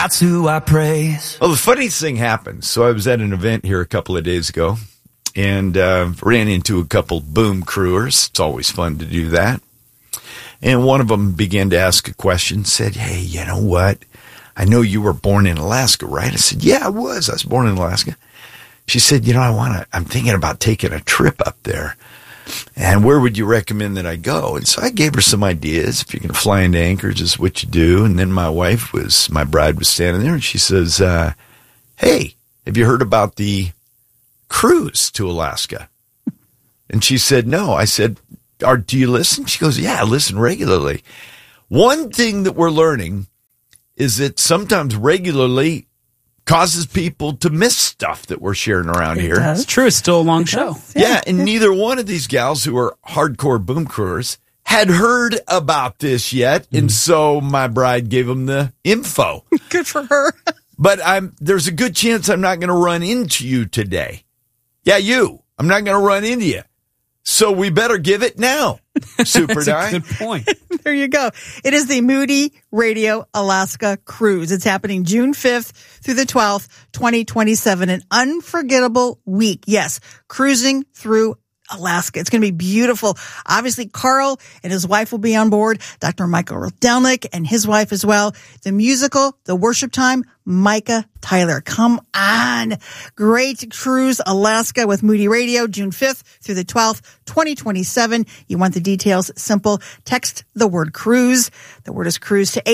That's who I praise. Well, the funniest thing happened. So I was at an event here a couple of days ago and ran into a couple boom crewers. It's always fun to do that. And one of them began to ask a question, said, hey, you know what? I know you were born in Alaska, right? I said, yeah, I was. I was born in Alaska. She said, you know, I'm thinking about taking a trip up there. And where would you recommend that I go? And so I gave her some ideas. If you're going to fly into Anchorage, is what you do. And then my bride was standing there, and she says, hey, have you heard about the cruise to Alaska? And she said, no. I said, do you listen? She goes, yeah, I listen regularly. One thing that we're learning is that sometimes regularly causes people to miss stuff that we're sharing around here. It's true. It's still a long show. Yeah, and neither one of these gals who are hardcore boom crewers had heard about this yet, and so my bride gave them the info. Good for her. But there's a good chance I'm not going to run into you today. Yeah, I'm not going to run into you. So we better give it now, Super Di. Good point. There you go. It is the Moody Radio Alaska Cruise. It's happening June 5th through the 12th, 2027. An unforgettable week. Yes, cruising through Alaska. It's going to be beautiful. Obviously, Carl and his wife will be on board. Dr. Michael Rodelnik and his wife as well. The musical, the worship time, Micah Tyler. Come on. Great cruise, Alaska with Moody Radio, June 5th through the 12th, 2027. You want the details? Simple. Text the word cruise. The word is cruise to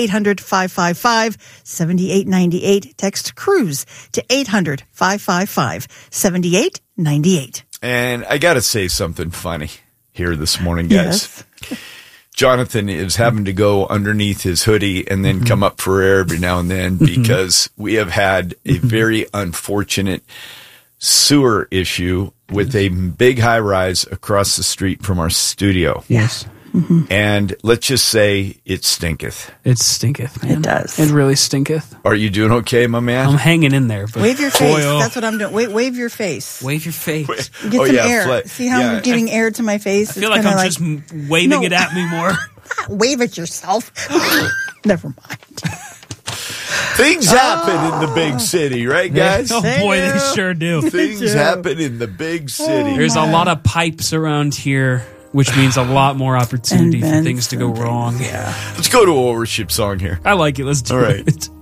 800-555-7898. Text cruise to 800-555-7898. And I got to say something funny here this morning, guys. Yes. Jonathan is having to go underneath his hoodie and then come up for air every now and then because we have had a very unfortunate sewer issue with a big high rise across the street from our studio. Yes. And let's just say it stinketh. It stinketh, man. It does. It really stinketh. Are you doing okay, my man? I'm hanging in there. But wave your face. That's what I'm doing. Wave your face. Wave your face. Get some air. See how I'm giving air to my face? I feel like I'm just waving it at me more. Wave it yourself. Never mind. Things happen in the big city, right, guys? Oh, boy, they sure do. Things happen in the big city. There's a lot of pipes around here, which means a lot more opportunity for things to go wrong. Yeah. Let's go to a worship song here. I like it. Let's do it.